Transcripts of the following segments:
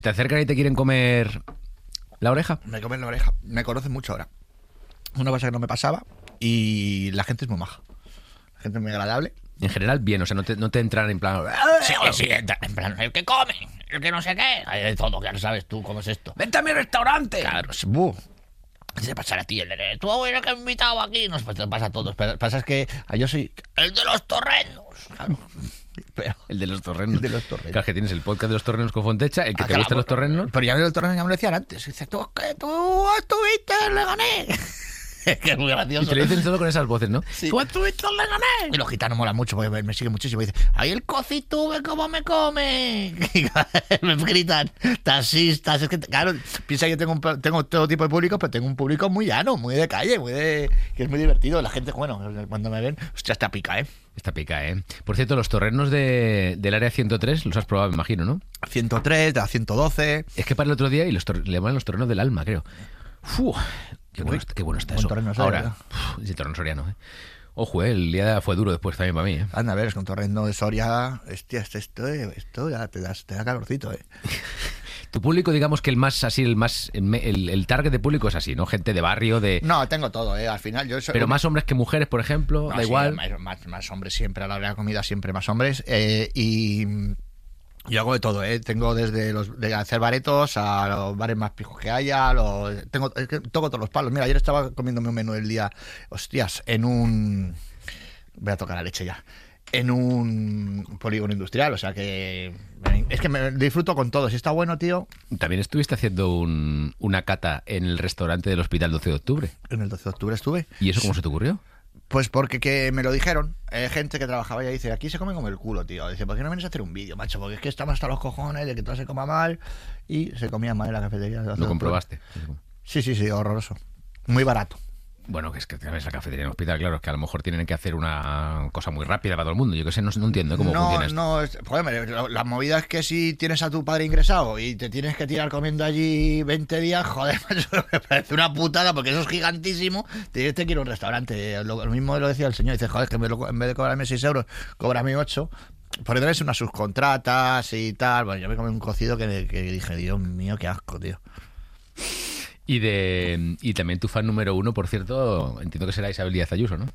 ¿Te acercan y te quieren comer la oreja? Me comen la oreja. Me conocen mucho ahora. Una cosa que no me pasaba y la gente es muy maja. La gente es muy agradable. En general, bien, o sea, no te entran en plan... Sí, en plan, el que come, el que no sé qué. Hay de todo, ya lo sabes tú cómo es esto. ¡Vente a mi restaurante! Claro, se pasa a ti, el de tu abuelo que me ha invitado aquí. Nos pues, te pasa a todos. Pero pasa es que yo soy el de los torrenos. Claro. Pero, el de los torrenos. El de los torrenos. Claro, que tienes el podcast de los torrenos con Fontecha, el que te gustan los torrenos. Pero ya los torrenos ya me lo decían antes. Dice, tú estuviste, le gané. Que es muy gracioso. Y te lo dicen todo con esas voces, ¿no? Sí. Tú estuviste, le gané. Y los gitanos mola mucho porque me siguen muchísimo. Y dice, ahí el cocito, ve cómo me come. Y me gritan, taxistas. Es que, claro, piensa que tengo todo tipo de público, pero tengo un público muy llano, muy de calle, que es muy divertido. La gente, bueno, cuando me ven, hostia, está pica, ¿eh? Está pica, ¿eh? Por cierto, los torrenos del área 103 los has probado, me imagino, ¿no? 103, de la 112. Es que para el otro día y le llaman los torrenos del alma, creo. ¡Fu! Qué bueno está eso. Ahora, el torreno soriano, ¿eh? Ojo, el día fue duro después también para mí, ¿eh? Anda, a ver, es que un torreno de Soria, hostia, esto ya te da calorcito, ¿eh? Tu público, digamos que el target de público es así, ¿no? Gente de barrio, de... No, tengo todo, ¿eh? Al final yo soy... Pero más hombres que mujeres, por ejemplo, no, da sí, igual. Más hombres siempre, a la hora de la comida siempre más hombres. Y yo hago de todo, ¿eh? Tengo desde de hacer baretos a los bares más pijos que haya. Es que toco todos los palos. Mira, ayer estaba comiéndome un menú del día, hostias, voy a tocar la leche ya. En un polígono industrial, o sea que es que me disfruto con todo. Si está bueno, tío. También estuviste haciendo una cata en el restaurante del Hospital 12 de Octubre. En el 12 de octubre estuve. ¿Y eso cómo se te ocurrió? Pues porque que me lo dijeron, gente que trabajaba y dice, aquí se come como el culo, tío. Dice, ¿por qué no vienes a hacer un vídeo, macho? Porque es que estamos hasta los cojones de que todo se coma mal. Y se comía mal en la cafetería. ¿Lo comprobaste? Sí, horroroso. Muy barato. Bueno, que es que tienes la cafetería en el hospital, claro, es que a lo mejor tienen que hacer una cosa muy rápida para todo el mundo. Yo que sé, no entiendo cómo funciona esto. No, joder, la movida es que si tienes a tu padre ingresado y te tienes que tirar comiendo allí 20 días, joder, macho, me parece una putada porque eso es gigantísimo. Te quiero un restaurante. Lo mismo lo decía el señor, dice, joder, que en vez de cobrarme 6 euros, cóbrame 8. Porque tenés unas subcontratas y tal. Bueno, yo me comí un cocido que dije, Dios mío, qué asco, tío. Y también tu fan número 1, por cierto, entiendo que será Isabel Díaz Ayuso, ¿no?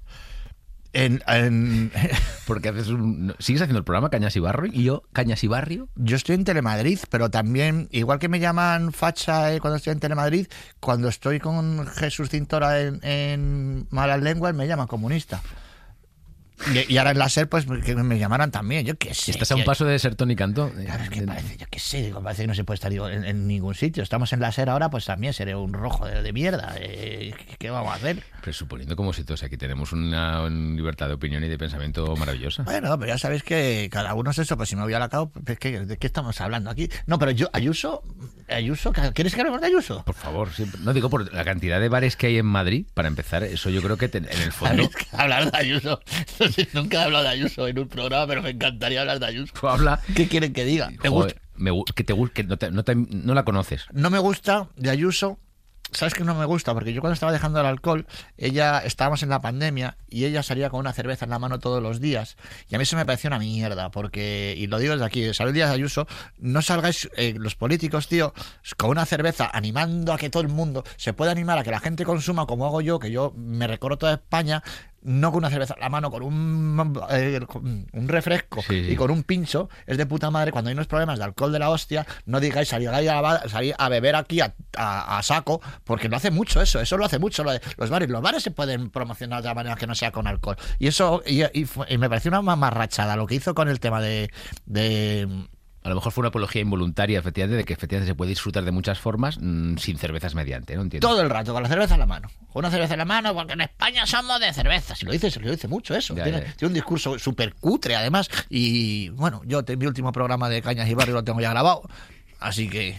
Porque sigues haciendo el programa Cañas y Barrio. Yo estoy en Telemadrid, pero también, igual que me llaman facha cuando estoy en Telemadrid, cuando estoy con Jesús Cintora en Malas Lenguas me llaman comunista. Y ahora en la SER, pues que me llamaran también, yo qué sé. Estás a un paso de ser Tony Cantó. Claro, es que parece, yo qué sé, parece que no se puede estar en ningún sitio. Estamos en la SER ahora, pues también seré un rojo de mierda. ¿Qué vamos a hacer? Presuponiendo como si todos aquí tenemos una libertad de opinión y de pensamiento maravillosa. Bueno, pero ya sabéis que cada uno es eso, pues si me voy a la cabo, ¿de qué estamos hablando aquí? No, pero Ayuso, ¿quieres que hablemos de Ayuso? Por favor, siempre. No digo por la cantidad de bares que hay en Madrid, para empezar, eso yo creo que en el fondo... Es que hablar de Ayuso... Nunca he hablado de Ayuso en un programa, pero me encantaría hablar de Ayuso. Habla. ¿Qué quieren que diga? Joder, no la conoces. No me gusta de Ayuso. ¿Sabes qué no me gusta? Porque yo cuando estaba dejando el alcohol, estábamos en la pandemia y ella salía con una cerveza en la mano todos los días. Y a mí eso me pareció una mierda, porque, y lo digo desde aquí, Isabel Díaz Ayuso, no salgáis los políticos, tío, con una cerveza animando a que todo el mundo se pueda animar a que la gente consuma como hago yo, que yo me recorro toda España, no con una cerveza en la mano, con un refresco y con un pincho. Es de puta madre. Cuando hay unos problemas de alcohol de la hostia, no digáis salir a beber aquí a saco, porque lo hace mucho eso lo hace mucho los bares se pueden promocionar de la manera que no sea con alcohol, y eso y me pareció una mamarrachada lo que hizo con el tema de a lo mejor fue una apología involuntaria, efectivamente, de que efectivamente se puede disfrutar de muchas formas sin cervezas mediante, ¿no? Entiendo. Todo el rato, con la cerveza en la mano. Con una cerveza en la mano, porque en España somos de cerveza. Se lo dice mucho eso. Tiene un discurso súper cutre, además. Y bueno, mi último programa de Cañas y Barrio lo tengo ya grabado. Así que...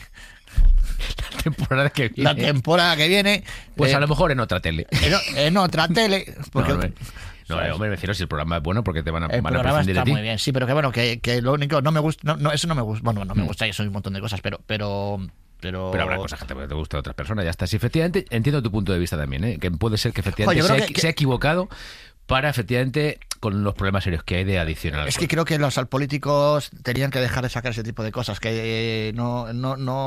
La temporada que viene... Pues a lo mejor en otra tele. En otra tele. Porque... No, hombre, me refiero, si el programa es bueno, porque te van a prescindir de ti. El programa está muy bien, sí, pero que bueno, que lo único, no me gusta, eso no me gusta, bueno, no me gusta, y eso hay un montón de cosas, pero habrá cosas que te gusten a otras personas, ya está. Sí, efectivamente, entiendo tu punto de vista también, que puede ser que efectivamente se ha equivocado, para efectivamente con los problemas serios que hay de adicción al alcohol. Es que creo que los políticos tenían que dejar de sacar ese tipo de cosas, que no